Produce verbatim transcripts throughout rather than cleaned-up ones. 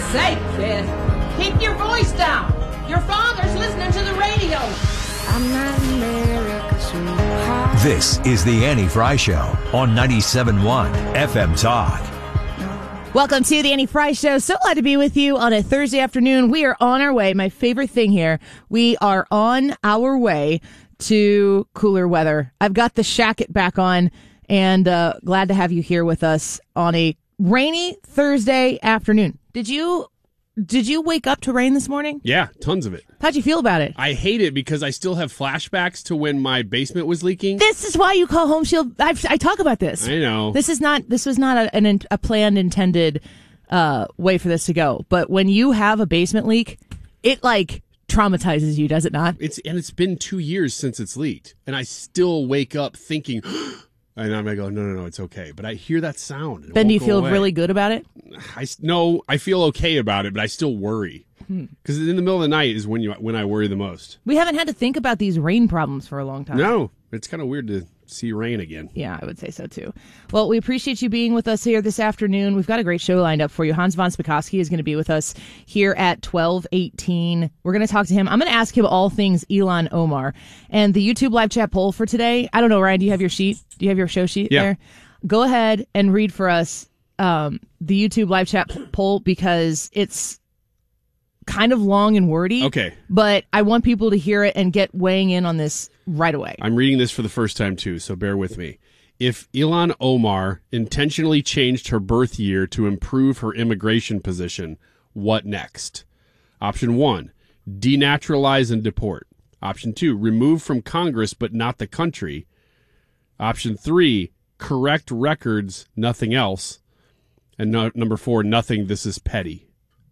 sake, kid. Keep your voice down. Your father's listening to the radio. I'm not America's sweetheart. This is the Annie Fry Show on ninety-seven point one F M Talk. Welcome to the Annie Fry Show. So glad to be with you on a Thursday afternoon. We are on our way. My favorite thing here, we are on our way to cooler weather. I've got the shacket back on, and uh, glad to have you here with us on a rainy Thursday afternoon. Did you did you wake up to rain this morning? Yeah, tons of it. How'd you feel about it? I hate it because I still have flashbacks to when my basement was leaking. This is why you call Home Shield. I've, I talk about this. I know. This is not. This was not a, an, a planned, intended uh, way for this to go. But when you have a basement leak, it like traumatizes you, does it not? It's and it's been two years since it's leaked, and I still wake up thinking, and I'm gonna go, no, no, no, it's okay. But I hear that sound. And it Then do you won't go feel away. really good about it? I no, I feel okay about it, but I still worry because in the middle of the night is when you when I worry the most. We haven't had to think about these rain problems for a long time. No, it's kind of weird to see rain again. Yeah, I would say so too. Well, we appreciate you being with us here this afternoon. We've got a great show lined up for you. Hans von Spakovsky is going to be with us here at twelve eighteen. We're going to talk to him. I'm going to ask him all things Ilhan Omar. And the YouTube live chat poll for today, I don't know, Ryan, do you have your sheet? Do you have your show sheet Yeah. there? Go ahead and read for us um, the YouTube live chat p- poll because it's kind of long and wordy. Okay. But I want people to hear it and get weighing in on this right away. I'm reading this for the first time, too, so bear with me. If Ilhan Omar intentionally changed her birth year to improve her immigration position, what next? Option one, denaturalize and deport. Option two, remove from Congress but not the country. Option three, correct records, nothing else. And no, number four, nothing, this is petty.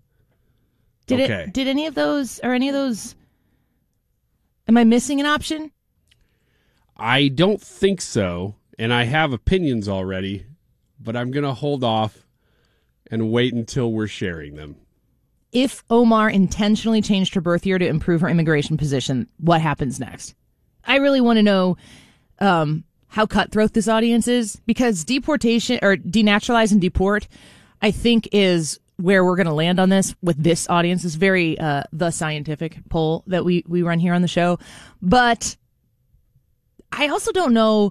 Did okay. it? Did any of those, or any of those, am I missing an option? I don't think so, and I have opinions already, but I'm going to hold off and wait until we're sharing them. If Omar intentionally changed her birth year to improve her immigration position, what happens next? I really want to know um, how cutthroat this audience is, because deportation, or denaturalize and deport, I think is where we're going to land on this with this audience. Is very uh, the scientific poll that we, we run here on the show. But I also don't know,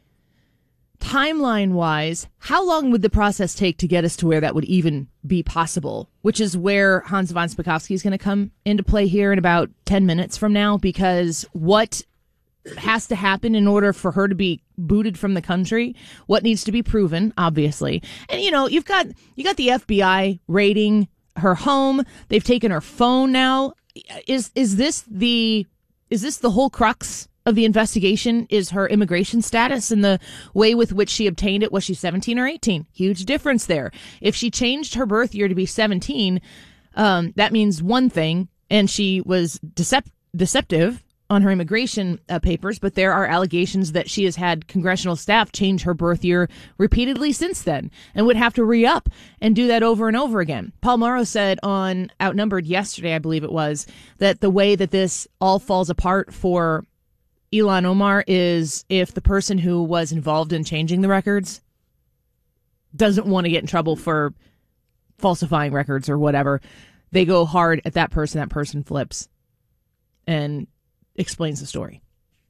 timeline-wise, how long would the process take to get us to where that would even be possible, which is where Hans von Spakovsky is going to come into play here in about ten minutes from now, because what has to happen in order for her to be booted from the country, what needs to be proven, obviously. And, you know, you've got you got the F B I raiding her home. They've taken her phone now. Is is this the is this the whole crux of the investigation? Is her immigration status and the way with which she obtained it? Was she seventeen or eighteen? Huge difference there. If she changed her birth year to be seventeen, um, that means one thing, and she was decept- deceptive on her immigration uh, papers, but there are allegations that she has had congressional staff change her birth year repeatedly since then and would have to re-up and do that over and over again. Paul Morrow said on Outnumbered yesterday, I believe it was, that the way that this all falls apart for Ilhan Omar is if the person who was involved in changing the records doesn't want to get in trouble for falsifying records or whatever, they go hard at that person, that person flips and explains the story.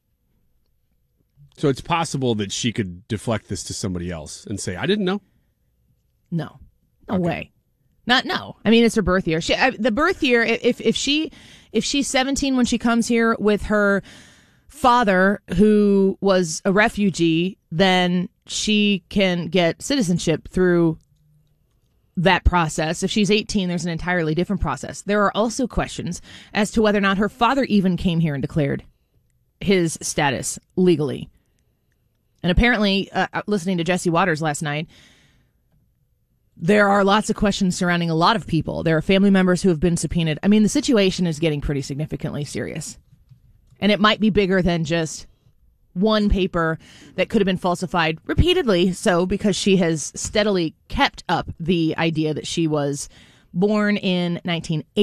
So it's possible that she could deflect this to somebody else and say, I didn't know. No, no Okay. way. Not no. I mean, it's her birth year. She, I, the birth year. If if she if she's seventeen when she comes here with her father, who was a refugee, then she can get citizenship through that process. If she's eighteen, there's an entirely different process. There are also questions as to whether or not her father even came here and declared his status legally. And apparently, uh, listening to Jesse Waters last night, there are lots of questions surrounding a lot of people. There are family members who have been subpoenaed. I mean, the situation is getting pretty significantly serious. And it might be bigger than just one paper that could have been falsified repeatedly, so because she has steadily kept up the idea that she was born in nineteen eighty.